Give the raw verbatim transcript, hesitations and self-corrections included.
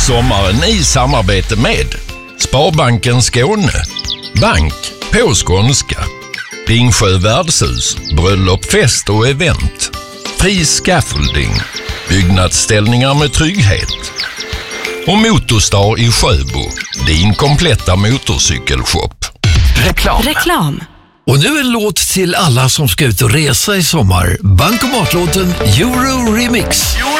Sommaren i samarbete med Sparbanken Skåne, bank på skånska, Ringsjö värdshus, bröllop, fest och event, Fri Scaffolding, byggnadsställningar med trygghet och Motorstar i Sjöbo, din kompletta motorcykelshop. Reklam. Reklam. Och nu en låt till alla som ska ut och resa i sommar. Bankomatlåten Euro Remix.